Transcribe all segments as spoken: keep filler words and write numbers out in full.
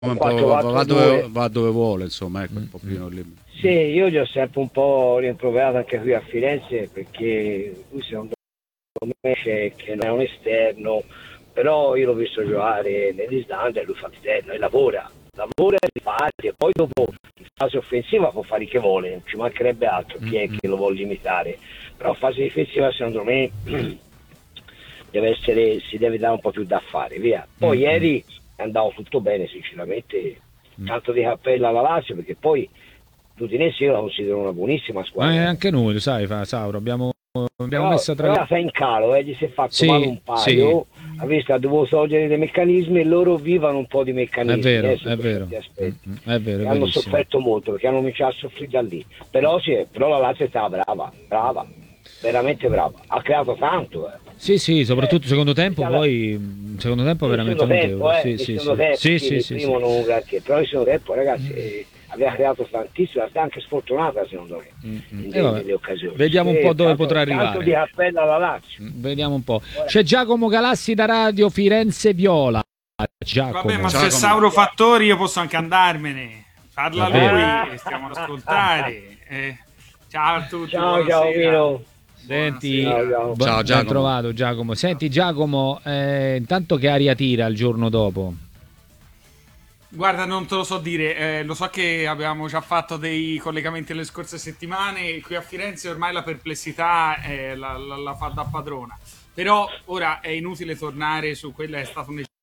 un po', va, va, dove, va dove vuole, insomma, ecco, un po' più lì. Sì, io gli ho sempre un po' rimproverato anche qui a Firenze, perché lui secondo me c'è, che non è un esterno, però io l'ho visto giocare nell'Islanda e lui fa l'esterno e lavora, lavora e fa, e poi dopo in fase offensiva può fare che vuole, non ci mancherebbe altro, chi è che lo vuole limitare, però in fase difensiva secondo me deve essere, si deve dare un po' più da fare, via. Poi mm-hmm. ieri è andato tutto bene, sinceramente, tanto di cappella alla Lazio, perché poi l'Udinese io la considero una buonissima squadra. Ma eh, anche noi, lo sai, fa, Sauro, abbiamo, abbiamo però, messo tra però sta in calo, eh, gli si è fatto sì, male un paio, sì. ha visto, ha dovuto togliere dei meccanismi e loro vivono un po' di meccanismi. È vero, eh, è vero, aspetti. è vero, è hanno verissimo. sofferto molto perché hanno cominciato a soffrire da lì, però, sì, però la Lazio è stata brava, brava, veramente brava, ha creato tanto. Eh. Sì, sì, soprattutto secondo tempo, poi secondo tempo veramente notevole. Tempo, eh, sì, sì, sì. Tempo, sì, sì, sì, primo sì, non sì. granché, però il secondo tempo, ragazzi, eh, aveva creato tantissimo, è anche sfortunata secondo me mm-hmm. in eh, vabbè. delle occasioni. Vediamo un sì, po' dove tanto, potrà arrivare. Tanto di cappella alla Lazio. Vediamo un po'. C'è Giacomo Galassi da Radio Firenze Viola. Giacomo. Vabbè, ma Giacomo. se Sauro Fattori io posso anche andarmene. Parla lui, stiamo ad ascoltare. Eh, ciao a tutti. Ciao Giacomo. Senti, ciao, ciao, ciao Giacomo. Ben trovato Giacomo. Senti Giacomo, eh, intanto che aria tira il giorno dopo? Guarda, non te lo so dire, eh, lo so che abbiamo già fatto dei collegamenti le scorse settimane, qui a Firenze ormai la perplessità eh, la, la, la fa da padrona, però ora è inutile tornare su quella che è stato un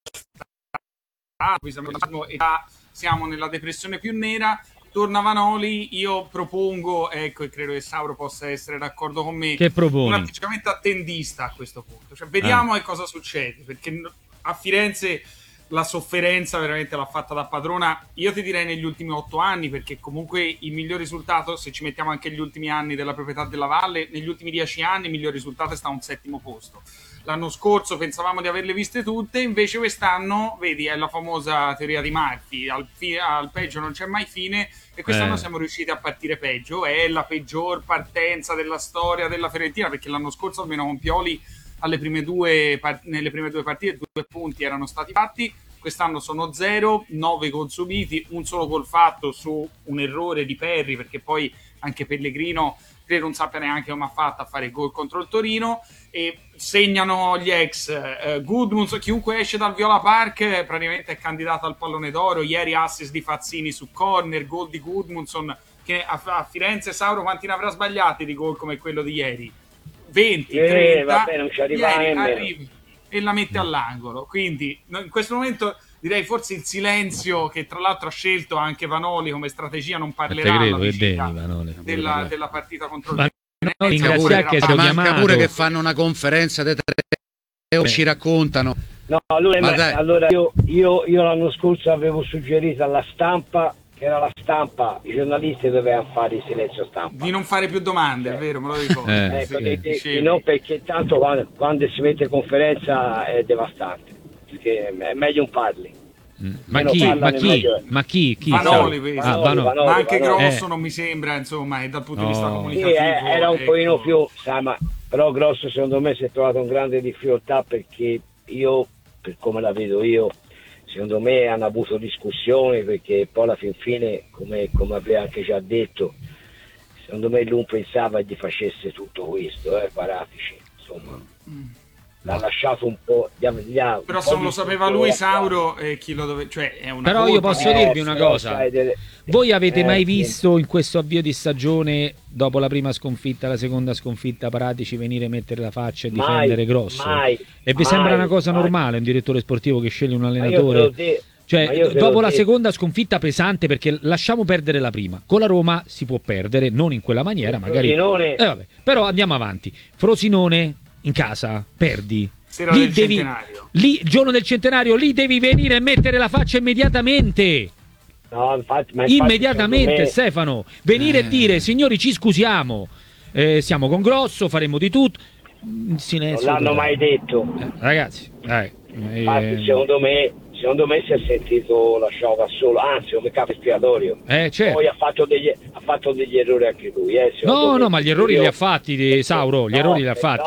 siamo nella depressione più nera. Torna Vanoli, io propongo, ecco, e credo che Sauro possa essere d'accordo con me, che proponi? Un atteggiamento attendista a questo punto, cioè vediamo ah. che cosa succede, perché a Firenze la sofferenza veramente l'ha fatta da padrona, io ti direi negli ultimi otto anni, perché comunque il miglior risultato, se ci mettiamo anche gli ultimi anni della proprietà della Valle, negli ultimi dieci anni il miglior risultato è stato un settimo posto. L'anno scorso pensavamo di averle viste tutte, invece quest'anno, vedi, è la famosa teoria di Murphy, al, fi- al peggio non c'è mai fine, e quest'anno eh. siamo riusciti a partire peggio, è la peggior partenza della storia della Fiorentina, perché l'anno scorso almeno con Pioli alle prime due part- nelle prime due partite due punti erano stati fatti, quest'anno sono zero, nove gol subiti, un solo gol fatto su un errore di Perri, perché poi anche Pellegrino credo non sappia neanche come ha fatto a fare il gol contro il Torino, e segnano gli ex eh, Gudmundsson, chiunque esce dal Viola Park eh, praticamente è candidato al pallone d'oro. Ieri assist di Fazzini su corner, gol di Gudmundsson, che a, a Firenze Sauro quanti ne avrà sbagliati di gol come quello di ieri? venti, trenta, eh, vabbè, non ci arriva ieri arrivi e la mette all'angolo, quindi in questo momento direi forse il silenzio, che tra l'altro ha scelto anche Vanoli come strategia, non parlerà credo, alla vicina devi, Vanoli, della, della partita contro il Ma no, pure, che ma manca chiamato. pure che fanno una conferenza di tre o ci raccontano. No, allora, ma ma, allora io, io, io l'anno scorso avevo suggerito alla stampa, che era la stampa, i giornalisti dovevano fare il silenzio stampa. Di non fare più domande, eh. è vero, me lo ricordo. Eh, sì, perché, sì. Di no, perché tanto quando, quando si mette conferenza è devastante, perché è meglio non parli. Mm. Ma, chi, ma, chi, ma chi? Chi? Vanoli, Vanoli, ah, Vanoli, Vanoli, ma anche Vanoli. Grosso eh. non mi sembra, insomma, e dal punto no. di vista comunicativo. Sì, eh, era un ecco. pochino più, sai, ma, però Grosso secondo me si è trovato un grande difficoltà, perché io, per come la vedo io, secondo me hanno avuto discussioni, perché poi alla fin fine, come, come aveva anche già detto, secondo me lui pensava che gli facesse tutto questo, eh, Paratici, insomma. Mm. L'ha lasciato un po', gli ha, gli ha però se non lo sapeva lui, Sauro, eh, chi lo dove, cioè è una però io posso eh, dirvi una cosa, delle... voi avete eh, mai sì. visto in questo avvio di stagione, dopo la prima sconfitta, la seconda sconfitta, Paratici venire a mettere la faccia e difendere mai, Grosso? mai, e vi mai, sembra una cosa mai. normale un direttore sportivo che sceglie un allenatore? De... Cioè, dopo la seconda sconfitta pesante, perché lasciamo perdere la prima, con la Roma si può perdere, non in quella maniera, magari. Frosinone... Eh, vabbè. Però andiamo avanti. Frosinone in casa, perdi. Sera lì del devi, centenario. lì, giorno del centenario, lì devi venire e mettere la faccia immediatamente. No, infatti, ma infatti, immediatamente, me... Stefano, venire eh. e dire: signori, ci scusiamo, eh, siamo con Grosso, faremo di tutto. In silenzio. Non l'hanno mai detto. Eh, ragazzi, dai. Infatti, Eh, secondo me, secondo me si è sentito lasciato da solo, anzi, come capo espiatorio. Eh, certo. Poi ha fatto degli, ha fatto degli errori anche lui. Eh, no, me. no, ma gli errori Io... li ha fatti, di Sauro, gli no, errori li ha fatti. No.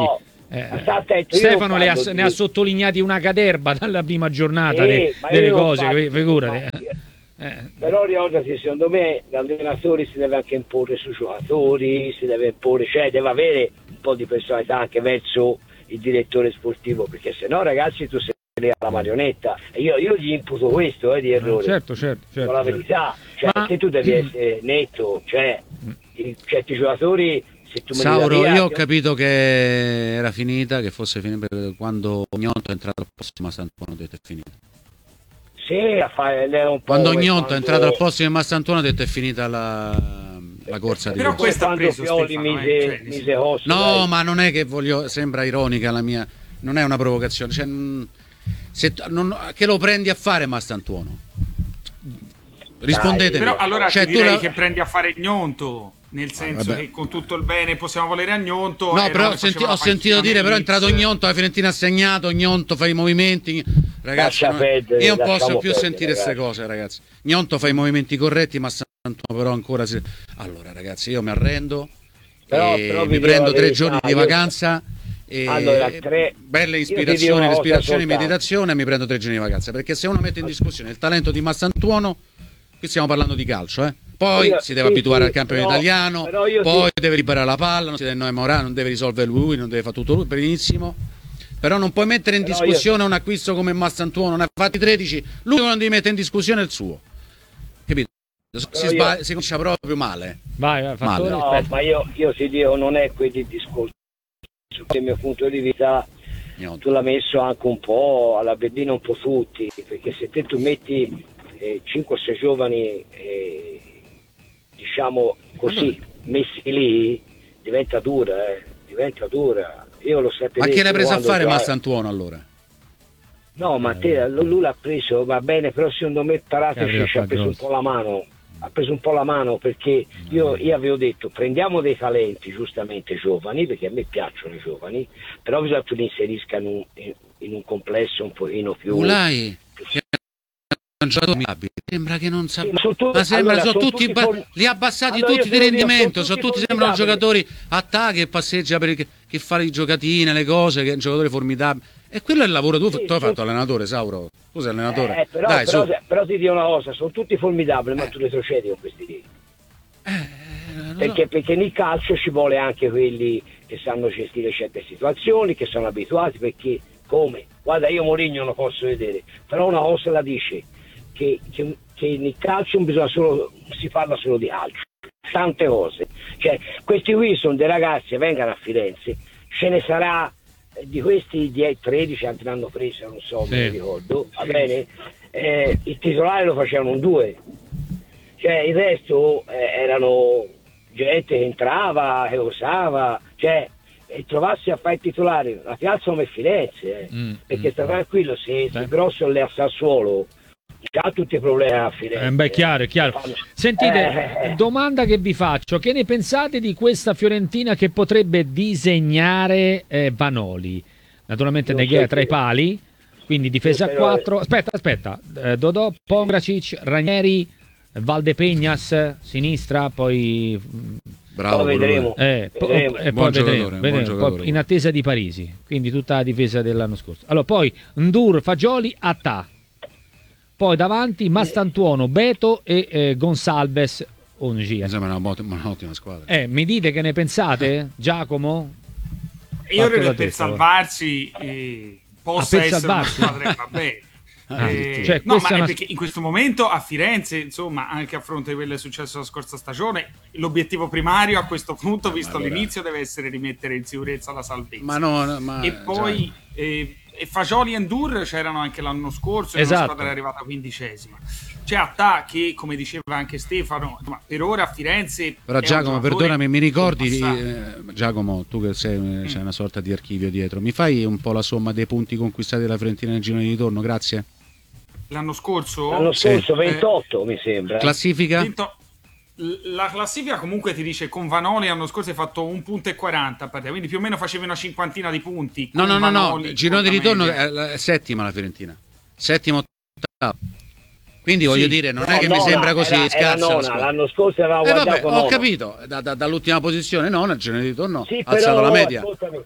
Eh, sta attento, io Stefano non le ha, parlo ne di- ha sottolineati una caterba dalla prima giornata Eh, de- ma io delle non cose, parlo di- figurati. infatti, Eh. Eh. Però ricordati, secondo me l'allenatore si deve anche imporre sui giocatori, si deve imporre, cioè deve avere un po' di personalità anche verso il direttore sportivo, perché sennò ragazzi tu sei la marionetta. E io, io gli imputo questo eh, di errore. Certo, certo, certo, Con la certo. verità, cioè Ma- se tu devi essere netto, cioè i- certi giocatori, se tu me li Sauro, dai via, io ho ti- capito che era finita, che fosse finita quando Gnonto è entrato al posto di Mastantuono, ho detto è finita. sì, a fare lei è un po' Quando come Gnonto è quando- entrato al posto di Mastantuono, ho detto è finita la, la corsa di Però corsa. questo ha quando preso Pioli Stefano, mise, eh, cioè, nel mise Osso, No, dai. ma non è che voglio, sembra ironica la mia, non è una provocazione, cioè, mh, se, non, che lo prendi a fare Mastantuono? Rispondetemi. Però allora Cioè, ti tu direi la- che prendi a fare Gnonto, nel senso vabbè. che con tutto il bene possiamo volere a Gnonto. No, eh, però non ho, senti- faceva ho sentito panchina dire, però è Mills. entrato Gnonto, la Fiorentina ha segnato, Gnonto fa i movimenti, ragazzi, Lascia non- perdere, io non posso lasciamo più perdere, sentire queste ragazzi. cose, ragazzi. Gnonto fa i movimenti corretti, ma Mastantuono però ancora si... Allora, ragazzi, io mi arrendo, Però- e però vi mi dico prendo la tre verità, giorni di io- vacanza e Allora, tre- belle io ti dico ispirazioni, una cosa respirazioni, soltanto. meditazione, e mi prendo tre giorni di vacanza, perché se uno mette in discussione il talento di Mastantuono, qui stiamo parlando di calcio, eh? Poi Io- si deve sì, abituare sì, al campionato però- italiano, però io poi ti- deve riparare la palla, non si deve innamorare, non deve risolvere lui, non deve fare tutto lui, benissimo. Però non puoi mettere in Però discussione un acquisto come Mastantuono, ne ha fatti tredici, lui non devi mettere in discussione il suo. Capito? Si, Però sbaglia, io- si comincia proprio male. Vai, vai, fattore, Male. No, aspetta. ma io, io ti dico, non è quel discorso. Dal mio punto di vista, Gnonto. tu l'hai messo anche un po' alla bellina, un po' tutti, perché se te tu metti cinque o sei giovani, eh, diciamo così, messi lì, diventa dura, eh, diventa dura. Io lo sempre Ma che detto l'hai preso a quando fare già- Mastantuono allora? No, ma te, lui l'ha preso, va bene, però secondo me Eh, Parateci ci ha preso un grosso. po' la mano, ha preso un po' la mano perché io, io avevo detto prendiamo dei talenti giustamente giovani, perché a me piacciono i giovani, però bisogna che tu li inserisca in un, in, in un complesso un pochino più... Ulai, che è un giocatore abile. Sembra che non sa... Sì, ma sono tu- Ma sembra, allora, sono sono tutti, tutti ba- for- li ha abbassati Allora, tutti io di te lo dico, rendimento, sono sono tutti tutti sembrano formidabili. giocatori a ta che passeggia per il- che, che fa le giocatine, le cose, che è un giocatore formidabile. E quello è il lavoro, tu, Sì, tu hai sì. fatto allenatore, Sauro. Tu sei allenatore. Eh, però, Dai, però, su. però ti dico una cosa, sono tutti formidabili, ma tu retrocedi con questi lì. Eh, non so. Perché, perché nel calcio ci vuole anche quelli che sanno gestire certe situazioni, che sono abituati, perché come? Guarda, io Mourinho lo posso vedere, però una cosa la dice, che, che, che nel calcio non bisogna solo, si parla solo di calcio, tante cose. Cioè, questi qui sono dei ragazzi che vengono a Firenze, ce ne sarà eh, di questi dieci, tredici, altri l'hanno preso, non so, Sì. me li ricordo, va bene? Eh, il titolare lo facevano in due, cioè il resto eh, erano gente che entrava, che osava, cioè e trovarsi a fare il titolare la piazza come Firenze, eh, Mm, perché mm, sta tranquillo, se Beh. il grosso è a Sassuolo già tutti i problemi a Firenze. Eh, beh, chiaro, è chiaro. Fanno- Sentite, Eh, domanda che vi faccio: che ne pensate di questa Fiorentina che potrebbe disegnare eh, Vanoli? Naturalmente Io Neghea so tra i che- pali, quindi difesa a Io però- quattro. Aspetta, aspetta, eh, Dodò, Pongracic, Ranieri, Valdepegnas, sinistra, poi mm, Bravo. Poi quello vedremo. è. eh, po- Vedremo. e poi Buon vedremo, giocatore, buon vedremo, giocatore. poi in attesa di Parisi, quindi tutta la difesa dell'anno scorso. Allora, poi Ndur, Fagioli, Attà. Poi davanti Mastantuono, Beto e eh, Gonsalves Ongia. Mi sembra una, bot- un'ottima squadra. Eh, mi dite che ne pensate? Giacomo? Io Fatto credo da che per te, Paolo. salvarsi eh, possa Ah, per essere salvarsi? una squadra che va bene. Ah, Eh, cioè, no, questa ma è è una- perché in questo momento a Firenze, insomma, anche a fronte di quello che è successo la scorsa stagione, l'obiettivo primario a questo punto, visto allora- l'inizio, deve essere rimettere in sicurezza la salvezza. Ma no, no, ma e poi eh, e Fagioli e Ndur c'erano anche l'anno scorso, e Esatto. la squadra è arrivata quindicesima. C'è Attà che, come diceva anche Stefano, insomma, per ora a Firenze Però è un Giacomo, giocatore perdonami, mi ricordi, compassato. eh, Giacomo, tu che sei, c'è una sorta di archivio dietro, mi fai un po' la somma dei punti conquistati dalla Fiorentina nel girone di ritorno, grazie? L'anno scorso L'anno Sì. scorso ventotto mi sembra. Classifica? Vinto- la classifica comunque ti dice con Vanoli l'anno scorso hai fatto un punto e quaranta a partita, quindi più o meno facevi una cinquantina di punti. No, con no, no, no, Vanoli, il girone di con la ritorno media. è, la- è settima la Fiorentina, settima ottava. Quindi voglio Sì. dire, non No, è che mi nona, sembra così era- era scarsa la nona, squadra. l'anno scorso aveva Eh, vabbè, guardato ho nona. capito, da- da- dall'ultima posizione nona, il girone di ritorno Sì, ha alzato però, la media. ascoltami,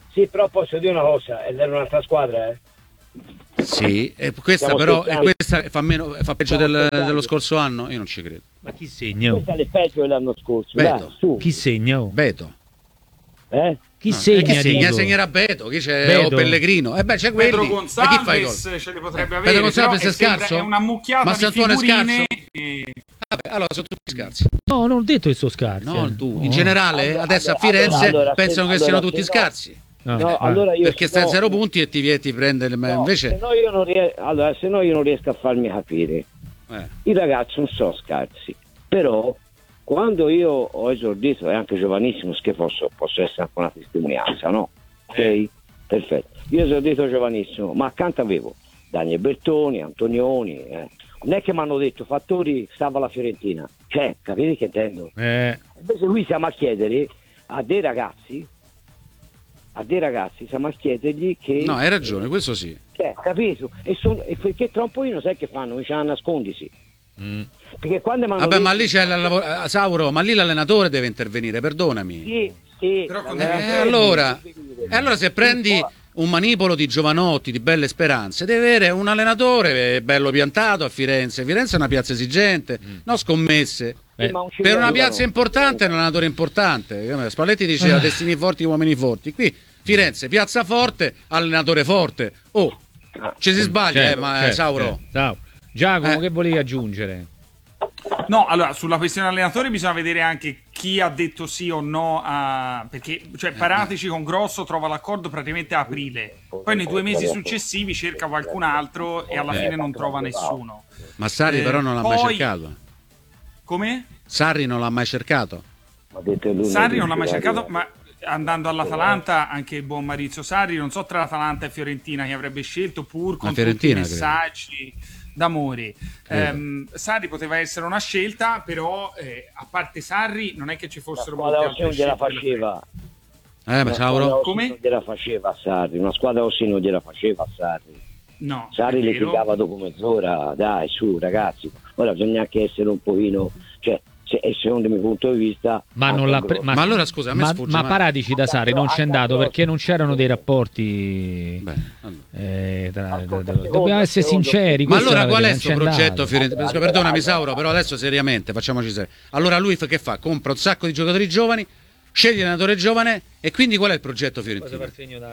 Sì, però posso dire una cosa, ed era un'altra squadra, eh? Sì, e questa Siamo però e scherzati. questa fa, meno, fa peggio Siamo del- scherzati. dello scorso anno? Io non ci credo. Ma chi segna? oh? Questa è peggio dell'anno scorso, Beto. dai, su. Chi segna? oh? Beto. Eh? Chi No, e segna? chi segna? dico? Segnerà Beto, chi c'è? Beto. O Pellegrino. E beh, c'è quelli. Pedro E chi fa i Gonzalez gol? ce li potrebbe Eh, avere, Pedro Gonzalez però è sembra- scarso? è una mucchiata Ma di Sant'Antonio è figurine scarso? e- Vabbè, allora sono tutti scarsi. No, non ho detto che sono scarsi. No, eh. tu, No. in generale, Allora, adesso a allora, Firenze allora, pensano se- che siano allora, tutti se no- scarsi. No, No, eh. allora io Perché se stai a no- zero punti e ti, vie- ti prende il. Ma no, invece. se no io non ries- allora, se no io non riesco a farmi capire. Eh, I ragazzi non sono scarsi, però quando io ho esordito, è anche giovanissimo, che posso, posso essere anche una testimonianza, no? Ok? Perfetto. Io ho esordito giovanissimo, ma accanto avevo Daniel Bertoni, Antonioni, eh. Non è che mi hanno detto Fattori stava alla Fiorentina, cioè, capite che intendo? Eh, Invece qui siamo a chiedere a dei ragazzi, a dei ragazzi, siamo a chiedergli che... no, hai ragione, questo sì. Cioè, capito? E, son- e perché tra un pochino sai che fanno? Mi c'hanno nascondisi. mm. Perché quando mi hanno Vabbè, detto- ma lì c'è il lavoro. eh, Sauro, ma lì l'allenatore deve intervenire, perdonami. Sì, sì. Però con Eh, delle- allora, e allora se prendi un manipolo di giovanotti, di belle speranze, deve avere un allenatore bello piantato a Firenze. Firenze è una piazza esigente, no scommesse. Eh, ma non ci Per una aiutano. piazza importante è un allenatore importante. Spalletti diceva destini forti, uomini forti. Qui Firenze, piazza forte, allenatore forte. Oh, ci si sbaglia, certo, eh, ma certo, Sauro. certo. Sauro. Giacomo, Eh. che volevi aggiungere? No, allora sulla questione allenatore bisogna vedere anche chi ha detto sì o no a... perché cioè Paratici con Grosso trova l'accordo praticamente a aprile, poi nei due mesi successivi cerca qualcun altro e alla fine non trova nessuno. Ma Sarri Eh, però non l'ha mai poi- cercato. Come? Sarri non l'ha mai cercato. Ha detto lui, Sarri non l'ha mai dice, cercato, ma andando all'Atalanta anche il buon Maurizio Sarri, non so tra Atalanta e Fiorentina chi avrebbe scelto, pur con tutti i Fiorentina, messaggi d'amore. Credo. Ehm, Sarri poteva essere una scelta, però eh, a parte Sarri non è che ci La fossero squadra molte così altre non gliela scelte. faceva. Eh, ma Una Sauro. squadra così Come? non gliela faceva a Sarri. Una squadra così non gliela faceva a Sarri. No, Sarri è le vero. piegava dopo mezz'ora. Dai, su, ragazzi. Ora bisogna anche essere un pochino... Cioè, se, e secondo il mio punto di vista... Ma, anche non l'ha un pre- grosso- ma, Ma allora, scusa, a me ma, sfugge, ma ma- Paratici da Sarri non c'è andato perché non c'erano dei rapporti. Beh, allora. eh, tra- Ascolta, tra- secondo- dobbiamo essere secondo- sinceri. Ma questa allora la qual è verità, il suo non c'è progetto andato. fiorentino? Perdonami Sauro, però adesso seriamente, facciamoci serio. Allora lui fa- che fa? Compra un sacco di giocatori giovani, sceglie l'allenatore giovane e quindi qual è il progetto fiorentino?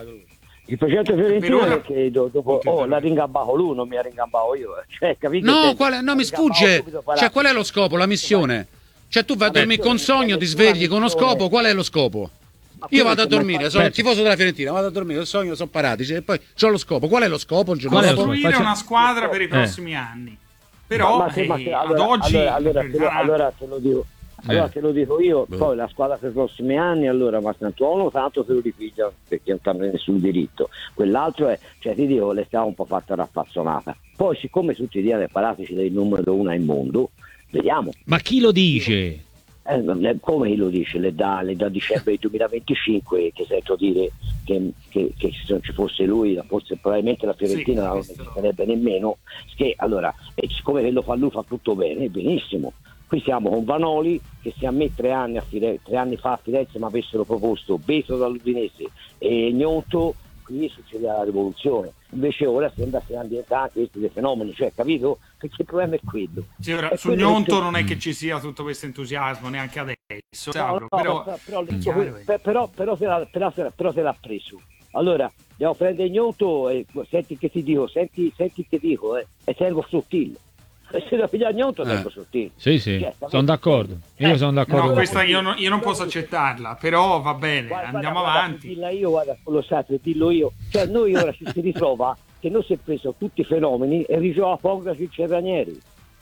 Il progetto fiorentino Per ora- è che do- dopo... Oh, l'ha ringabbato lui, non mi ha ringabbato io. eh. Cioè, capito? No, Intendo? qual è- no, mi Ha ringabbato sfugge. subito Paratici. Cioè, qual è lo scopo, la missione? Cioè, tu vai a Vabbè, dormire con sogno, ti nessuna svegli con uno missione. scopo, qual è lo scopo? Ma Io poi vado a come dormire, fai- sono il Aspetta. tifoso della Fiorentina, vado a dormire, il sogno sono Paratici e poi c'ho lo scopo. Qual è lo scopo il giorno Qual è lo dopo? scopo? Costruire Faccia- una squadra per i Eh. prossimi anni. Però ma se- ma eh, se- ad allora, oggi allora, allora, te lo, sarà- allora te lo dico allora Eh. te lo dico io Boh. poi la squadra per i prossimi anni allora Mastantuono tanto se lo ripiglia perché non prende nessun diritto, quell'altro è, cioè ti dico, le stava un po' fatta raffazzonata, poi siccome tutti i diari Paratici del numero uno al mondo, vediamo. Ma chi lo dice? Eh, le- come lo dice? Le da, le da dicembre del duemilaventicinque che sento dire che, che, che se non ci fosse lui forse probabilmente la Fiorentina Sì, non questo- esisterebbe nemmeno, che allora e siccome che lo fa lui fa tutto bene, benissimo. Qui siamo con Vanoli che se a me tre anni, a Fire- tre anni fa a Firenze mi avessero proposto Beto dall'Udinese e Gnonto, qui succede la rivoluzione. Invece ora sembra che ambientare anche questi dei fenomeni, cioè capito? Perché il problema è quello. Sì, ora, E su quello Gnonto che- non è che ci sia tutto questo entusiasmo neanche adesso, No, Sauro, no, però, però, però, è dico, chiaro, eh. per- però, però, te l'ha, però, te l'ha- però te l'ha preso. Allora, devo prendere Gnonto e senti che ti dico, senti, senti che dico, eh, e tengo sottile. E se devo pigliare Gnonto, Eh. tengo sottile. Sì, sì, Cioè, sono d'accordo. Io Eh, sono d'accordo. No, con questa te. io non, io non posso accettarla, però va bene, Guarda, andiamo guarda, avanti. Dilla io, guarda, lo sapete, dillo io. Cioè, noi ora ci si ritrova che noi si è preso tutti i fenomeni e ritrova poco i Ranieri.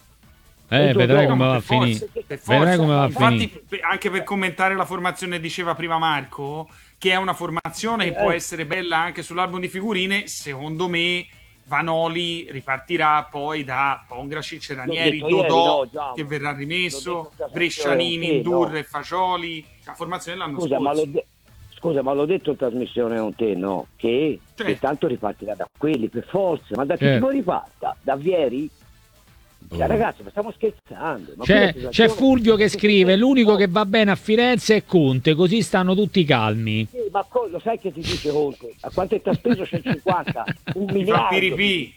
Eh, vedrai come va a Per forza, finire. per forza. Vedrai come va a Infatti, finire. pe- anche per commentare la formazione, diceva prima Marco, che è una formazione che Eh. può essere bella anche sull'album di figurine, secondo me Vanoli ripartirà poi da Pongracic, Ranieri, detto ieri, Dodò, no, già. che verrà L'ho rimesso, detto, Brescianini, sì, Indurre, no. e Fagioli, la formazione dell'anno Scusa, ma scorso. l'ho, de- scusa, ma l'ho detto in trasmissione con te, no? Che, Certo. che tanto ripartirà da quelli, per forza. Ma da chi Certo. poi riparta? Da Vieri? Cioè, Oh. ragazzi, ma stiamo scherzando. Ma C'è, questa c'è situazione- Fulvio che scrive: l'unico che va bene a Firenze è Conte, così stanno tutti calmi. Sì, ma co- lo sai che ti dice Conte? A quanto ti ha speso centocinquanta? Un Ti fa miliardo. piripì.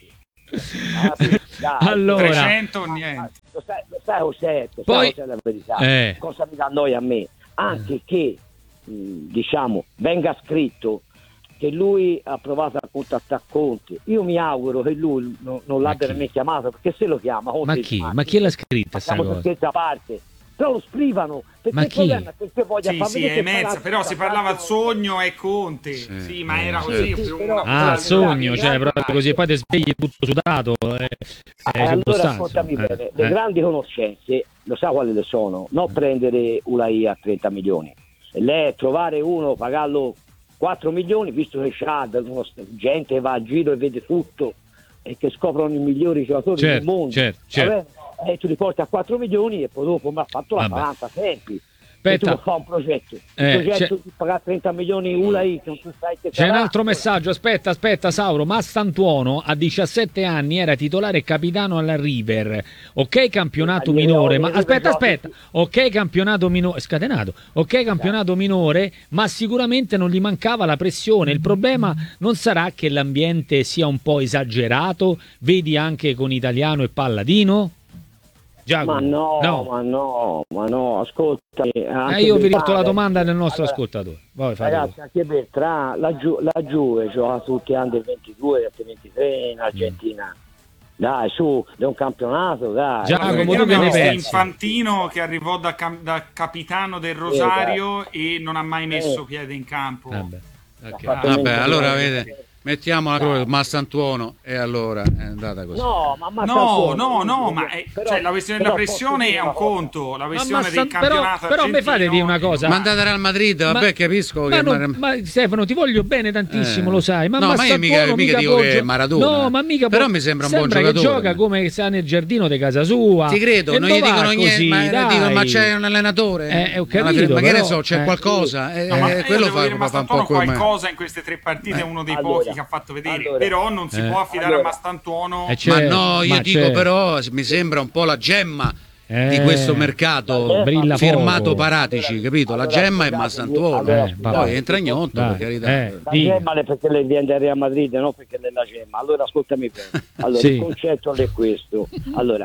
Ah, sì, dai. Allora. trecento Ma- niente. ma Lo sai, lo sai cos'è? Lo Poi- sai cos'è la verità? Eh. Cosa mi dà noia a me? Anche che, mh, diciamo, venga scritto che lui ha provato a contattare Conte. Io mi auguro che lui no- non l'abbia chi? nemmeno chiamato, perché se lo chiama Conte Ma gli chi? manca. Ma chi l'ha scritta sta Facciamo cosa? scherzi a parte. Però lo scrivano, perché Ma il chi? problema è che se voglia Sì, far sì, vedere è che mezza, farà- però si parlava al sogno e Conte. Sì, Sì, ma era sì, così. sì, più però- una- Ah, Dai, sogno, dai, cioè dai, proprio dai. così poi ti svegli tutto sudato. Eh, eh, Eh, allora circostanze. ascoltami Eh, bene, le eh. grandi conoscenze, lo sa quali le sono? Non prendere U L A I a trenta milioni, e lei trovare uno, pagarlo quattro milioni, visto che c'ha uno, gente che va a giro e vede tutto e che scoprono i migliori giocatori Certo, del mondo. certo, certo. Vabbè, e tu li porti a quattro milioni e poi dopo mi ha fatto la Vabbè. quaranta tempi. Aspetta. E tu fai un progetto, il Eh, progetto c'è- di pagare trenta milioni U L A I che non tu sai che C'è un sarà. altro messaggio, aspetta, aspetta, Sauro. Mastantuono a diciassette anni era titolare e capitano alla River. Ok, campionato Agli minore, ma Leoni, aspetta, River aspetta. Ok, campionato minore, scatenato. Ok, campionato minore, ma sicuramente non gli mancava la pressione. Il problema non sarà che l'ambiente sia un po' esagerato? Vedi anche con Italiano e Palladino? Giacomo? Ma no, no. ma no, ma no, ascolta. Eh, io vi riporto la domanda del nostro Allora, ascoltatore. Vai, fai Ragazzi, tu. anche per tra la, Giu, la Juve gioca tutti under ventidue, under ventitré in Argentina. Dai, su, è un campionato, dai. Giacomo, Guarda, tu ieri che abbiamo ne visto pensi? Infantino che arrivò da, cam- da capitano del Rosario e non ha mai messo piede in campo. Vabbè, ok. fatto Vabbè, niente. allora vede, mettiamo la croce Massantuono e allora è andata così. No, ma ma No, no, no, ma è- però- cioè, la questione della però posso pressione dire è una un cosa. conto, la Ma questione Massan- del campionato però, però mi fate argentino dire una è- cosa. Ma andate al Real Madrid, vabbè, Ma- capisco ma che non- ma Stefano, ti voglio bene tantissimo, Eh. lo sai. Ma No, ma io Massantuono mica- mica dico può che gio- è Maradona. No, ma mica Però può- mi sembra un buon che giocatore. gioca come sta nel giardino di casa sua. Ti credo, E non gli va dicono niente, così, ma, dai. dicono, ma c'è un allenatore. Eh, ho Alla capito, fine- ma che ne però, so, c'è eh. qualcosa. Eh, No, ma io quello devo fa, dire, fa un po' Mastantuono come. qualcosa in queste tre partite è uno dei Allora, pochi che ha fatto vedere, allora. però non si Eh. può affidare Allora. a Mastantuono. Eh, c'è- Ma no, io ma dico c'è- però mi sembra un po' la gemma Eh, di questo mercato brilla firmato poco. Paratici, capito? La Allora, gemma è scusate, Massantuono. allora, Eh, vabbè. Poi entra Gnotto, Dai, per carità. eh. La Dica. gemma è perché lei viene da Real Madrid, no perché lei è la gemma. Allora ascoltami bene. Allora, Sì. il concetto è questo. Allora,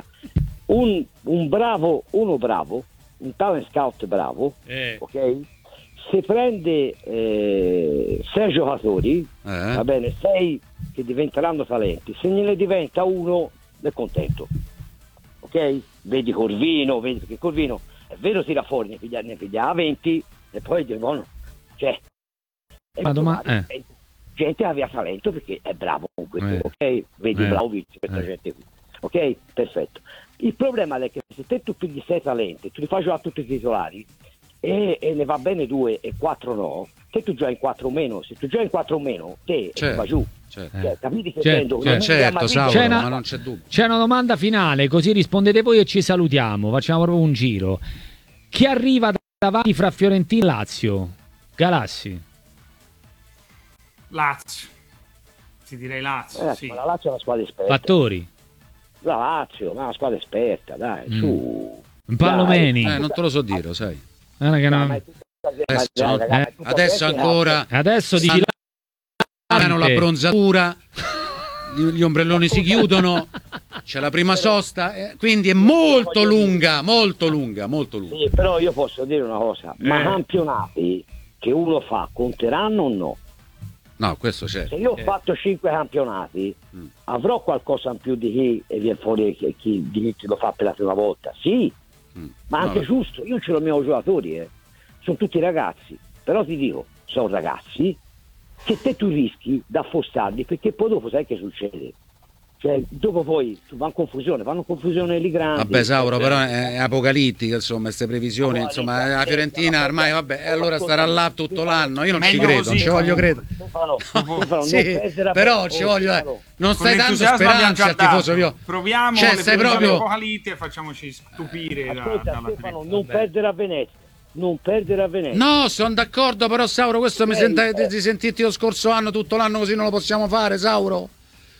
un, un bravo, uno bravo, un talent scout bravo, Eh. ok? Se prende eh, sei giocatori, Eh? va bene, sei che diventeranno talenti, se gliene diventa uno è contento. Ok? Vedi Corvino, vedi perché Corvino è vero tira fuori, ne piglia, ne piglia venti e poi di buono. Cioè, e Ma doma- magari eh. gente che aveva talento perché è bravo con questo, Eh. ok? Vedi Eh. Vlahovic, questa Eh. gente qui. Ok? Perfetto. Il problema è che se te tu pigli sei talenti, tu li fai giocare tutti i titolari e, e ne va bene due e quattro no, te tu giochi in quattro meno, se tu giochi in quattro meno, te Certo. va giù. Certo. Cioè, capite che Certo, intendo? certo. Non è Certo, Madrid, Sauro, C'è una- ma non c'è dubbio. C'è una domanda finale, così rispondete voi e ci salutiamo. Facciamo proprio un giro. Chi arriva davanti fra Fiorentina e Lazio? Galassi. Lazio. Ti direi Lazio, Eh, sì. ma la Lazio è una squadra esperta. Fattori. La Lazio, ma è una squadra esperta, dai, Mm. su. Pallomeni. Eh, non te lo so dire, lo sai. Guarda che Dai, no- ma è tutta- Adesso, dai, ragazzi, eh, è tutta adesso gente ancora Adesso dici hanno la Ante. bronzatura, gli, gli ombrelloni si chiudono, c'è la prima sosta, eh, quindi è molto lunga, molto lunga, molto lunga. Sì, però io posso dire una cosa, ma Eh. campionati che uno fa conteranno o no? No, questo c'è. Se io ho fatto cinque campionati, Mm. avrò qualcosa in più di chi e viene fuori chi, chi di chi lo fa per la prima volta? Sì, Mm. ma anche No, giusto, io ce l'ho i miei giocatori, eh. Sono tutti ragazzi, però ti dico, sono ragazzi che te tu rischi da affossarli perché poi dopo sai che succede? Cioè, dopo poi vanno in confusione, vanno in confusione lì grandi. Vabbè, Sauro, però è, è apocalittica, insomma, queste previsioni, insomma, la Fiorentina ormai, vabbè, e allora starà là tutto l'anno, io non ci Meglio credo, così, non ci voglio comunque. credere. Stefano, Stefano, non Sì, perdere a- però ci oh, voglio, eh, Stefano. non Con stai dando l'entusiasmo abbiamo speranze già al tifoso dato. io. Proviamo Cioè, le stai previsioni proprio apocalittiche e facciamoci stupire da, Ascolta dalla Stefano, Fiorentina. non perdere a Venezia, non perdere a Venezia. No, sono d'accordo, però Sauro, questo mi Eh, senta eh. di sentirti lo scorso anno, tutto l'anno così non lo possiamo fare, Sauro.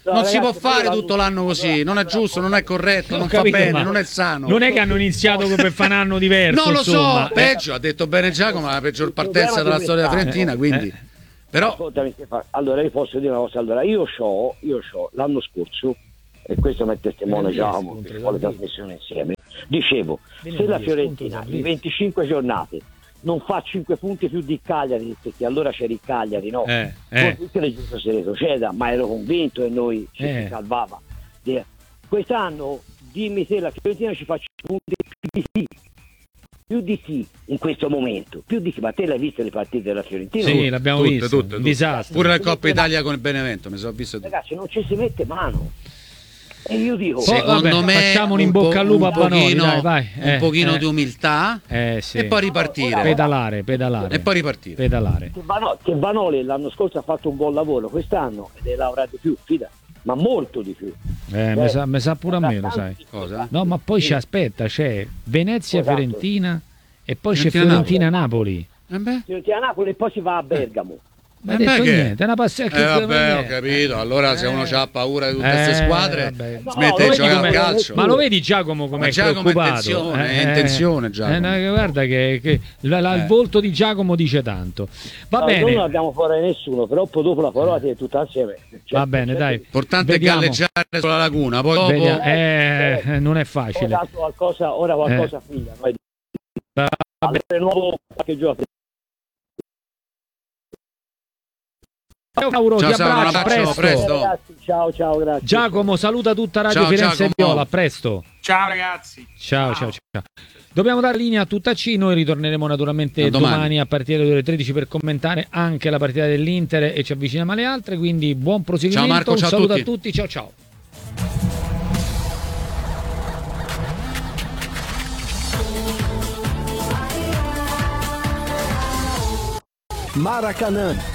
non si può fare tutto l'anno così, non è giusto, non è corretto, non fa bene, non è sano. Non è che hanno iniziato per fare un anno diverso. Non lo insomma. so, peggio, ha detto bene Giacomo, la peggior partenza della storia della Fiorentina, quindi... Però... Allora io posso dire una cosa, allora io c'ho, io c'ho l'anno scorso, e questo mi testimonia Giacomo, che fa le trasmissioni insieme, dicevo, se la Fiorentina in venticinque giornate non fa cinque punti più di Cagliari, perché allora c'era il Cagliari, no? Eh, eh. Forse giusto se retroceda, ma ero convinto e noi ci Eh. si salvava. Quest'anno dimmi se la Fiorentina ci fa cinque punti più di sì, più di sì in questo momento, più di sì, ma te l'hai viste le partite della Fiorentina? Sì, l'abbiamo tutte, visto, tutte, tutte. un disastro. Pure la Coppa Italia con il Benevento, mi sono visto tutto. Ragazzi, non ci si mette mano. E io dico, Poi, Secondo vabbè, me facciamo un in po- bocca al lupo a Vanoli, pochino, dai, vai. un Eh, pochino eh. di umiltà Eh, sì. e poi ripartire. Pedalare, pedalare. E poi ripartire. Pedalare. che, Vano- che Vanoli l'anno scorso ha fatto un buon lavoro, quest'anno ne lavora di più, fida, ma molto di più. Eh, mi sa, mi sa pure a me, lo sai. Cosa? No, ma poi ci aspetta, c'è Venezia Esatto. Fiorentina e poi c'è Fiorentina Fiorentina Napoli. Eh beh, Fiorentina Napoli e poi si va a Bergamo. Ma Eh hai detto beh, che- niente, è una passeggiata. eh, vabbè, ho capito. Allora, se uno ha paura di tutte queste Eh, squadre, vabbè. smette No, di lo vedi giocare a com'è- calcio. Ma lo vedi Giacomo come Ma è Giacomo è preoccupato? intenzione, è intenzione, Giacomo. eh, no, guarda che, che la- la- il Eh. volto di Giacomo dice tanto. Va No, noi non bene, abbiamo fuori nessuno, però poi dopo la parola è tutta assieme. Cioè, va bene, cioè, dai. L'importante Vediamo. è galleggiare sulla laguna, poi dopo... Vediamo. Eh, eh, non è Ora facile. tanto qualcosa, ora qualcosa figlia. Noi... Vabbè. Allora, nuovo qualche giorno. Ciao Mauro, Ciao, ti Sandro, un abbraccio, abbraccio, presto. presto. Ragazzi, ciao, ciao, grazie. Giacomo, saluta tutta Radio Ciao, Firenze e Giacomo. Viola, a presto. Ciao ragazzi. Ciao, ciao, ciao. Dobbiamo dare linea a tutta C, noi ritorneremo naturalmente A domani. domani. a partire dalle ore tredici per commentare anche la partita dell'Inter e ci avviciniamo alle altre, quindi buon proseguimento, Ciao Marco, un ciao a saluto a tutti. tutti, ciao ciao. Maracanã,